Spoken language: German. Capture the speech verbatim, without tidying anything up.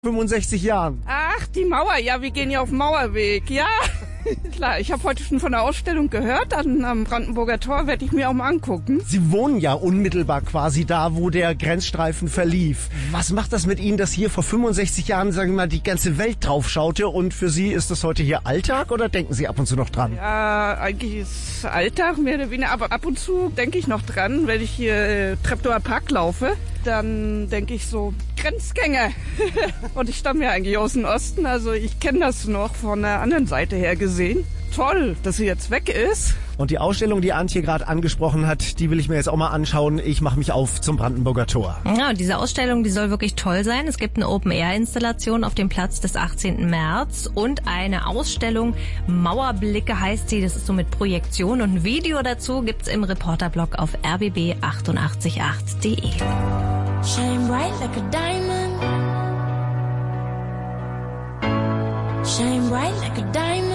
fünfundsechzig Jahren. Ach, die Mauer. Ja, wir gehen ja auf den Mauerweg. Ja, klar. Ich habe heute schon von der Ausstellung gehört. Dann am Brandenburger Tor werde ich mir auch mal angucken. Sie wohnen ja unmittelbar quasi da, wo der Grenzstreifen verlief. Was macht das mit Ihnen, dass hier vor fünfundsechzig Jahren, sagen wir mal, die ganze Welt drauf schaute und für Sie ist das heute hier Alltag oder denken Sie ab und zu noch dran? Ja, eigentlich ist Alltag mehr oder weniger, aber ab und zu denke ich noch dran, wenn ich hier äh, Treptower Park laufe. Dann denke ich so, Grenzgänger. Und ich stamme ja eigentlich aus dem Osten, also ich kenne das noch von der anderen Seite her gesehen. Toll, dass sie jetzt weg ist. Und die Ausstellung, die Antje gerade angesprochen hat, die will ich mir jetzt auch mal anschauen. Ich mache mich auf zum Brandenburger Tor. Ja, und diese Ausstellung, die soll wirklich toll sein. Es gibt eine Open-Air-Installation auf dem Platz des achtzehnten März und eine Ausstellung, Mauerblicke heißt die. Das ist so mit Projektion und ein Video dazu gibt's im Reporterblog auf r b b achtundachtzig acht punkt d e. Shine bright like a diamond. Shine bright like a diamond.